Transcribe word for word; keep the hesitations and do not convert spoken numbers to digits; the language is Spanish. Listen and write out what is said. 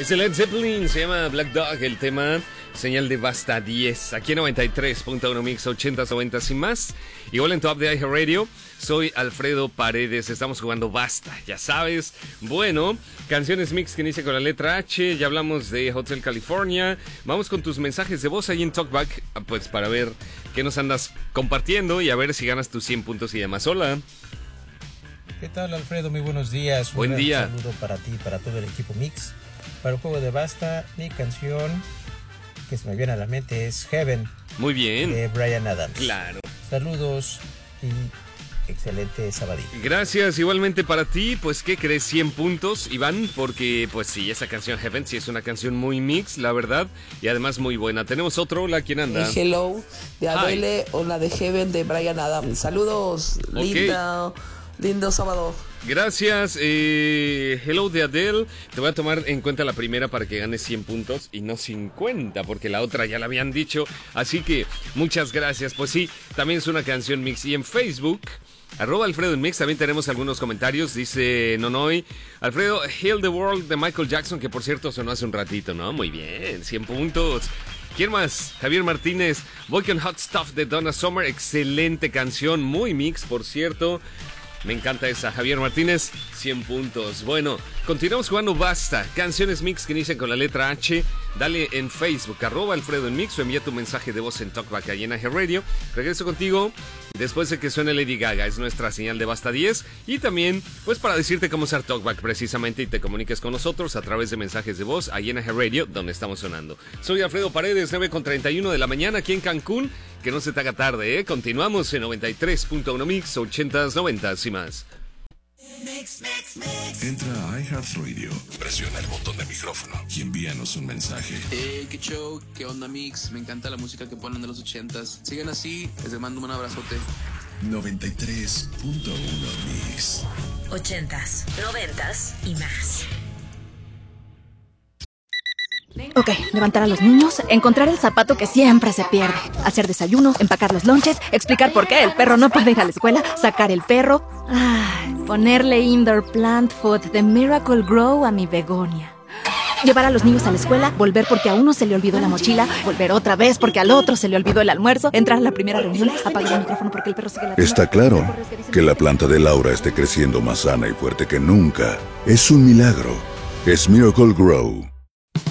Es el Led Zeppelin, se llama Black Dog, el tema, señal de Basta diez, aquí en noventa y tres punto uno Mix, ochentas, noventas y más. Igual en tu app de iHeartRadio, soy Alfredo Paredes, estamos jugando Basta, ya sabes. Bueno, canciones mix que inicia con la letra H, ya hablamos de Hotel California. Vamos con tus mensajes de voz ahí en Talkback, pues para ver qué nos andas compartiendo y a ver si ganas tus cien puntos y demás. Hola. ¿Qué tal, Alfredo? Muy buenos días. Buen Un día. saludo para ti y para todo el equipo Mix. Para el juego de Basta, mi canción que se me viene a la mente es Heaven. Muy bien. De Bryan Adams. Claro. Saludos y excelente sabadito. Gracias, igualmente para ti. Pues, ¿qué crees? cien puntos, Iván, porque, pues sí, esa canción Heaven sí es una canción muy mix, la verdad, y además muy buena. Tenemos otro, hola, ¿quién anda? El Hello de Adele o la de Heaven de Bryan Adams. Saludos, okay. Linda, lindo sábado. Gracias, eh, Hello de Adele. Te voy a tomar en cuenta la primera para que ganes cien puntos y no cincuenta, porque la otra ya la habían dicho. Así que muchas gracias. Pues sí, también es una canción mix. Y en Facebook, arroba Alfredo en Mix, también tenemos algunos comentarios. Dice Nonoy, Alfredo, Heal the World de Michael Jackson, que por cierto sonó hace un ratito, ¿no? Muy bien, cien puntos. ¿Quién más? Javier Martínez, Vulcan Hot Stuff de Donna Summer. Excelente canción, muy mix, por cierto. Me encanta esa, Javier Martínez, cien puntos. Bueno, continuamos jugando Basta, canciones mix que inician con la letra H. Dale en Facebook, arroba Alfredo en Mix, o envía tu mensaje de voz en Talkback ahí en iHeartRadio. Regreso contigo después de que suene Lady Gaga, es nuestra señal de Basta diez. Y también, pues para decirte cómo usar Talkback precisamente y te comuniques con nosotros a través de mensajes de voz ahí en iHeartRadio, donde estamos sonando. Soy Alfredo Paredes, nueve con treinta y uno de la mañana aquí en Cancún. Que no se te haga tarde, ¿eh? Continuamos en noventa y tres punto uno Mix, ochentas, noventas y más. Entra a iHeartRadio, presiona el botón de micrófono y envíanos un mensaje. Hey, qué show, qué onda Mix, me encanta la música que ponen de los ochentas. Sigan así, les mando un abrazote. noventa y tres punto uno Mix. Ochentas, noventas y más. Ok, levantar a los niños, encontrar el zapato que siempre se pierde, hacer desayuno, empacar los lonches, explicar por qué el perro no puede ir a la escuela, sacar el perro, ay, ponerle indoor plant food de Miracle Grow a mi begonia. Llevar a los niños a la escuela, volver porque a uno se le olvidó la mochila, volver otra vez porque al otro se le olvidó el almuerzo, entrar a la primera reunión, apagar el micrófono porque el perro sigue la... Está claro que la planta de Laura esté creciendo más sana y fuerte que nunca. Es un milagro. Es Miracle Grow.